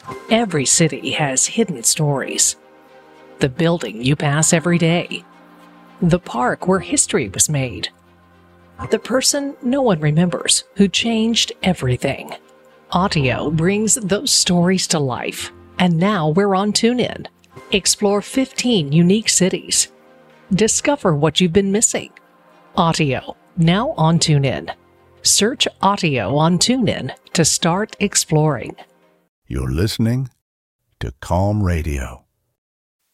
Every city has hidden stories. The building you pass every day. The park where history was made. The person no one remembers who changed everything. Audio brings those stories to life. And now we're on TuneIn. Explore 15 unique cities. Discover what you've been missing. Audio, now on TuneIn. Search Audio on TuneIn to start exploring. You're listening to Calm Radio.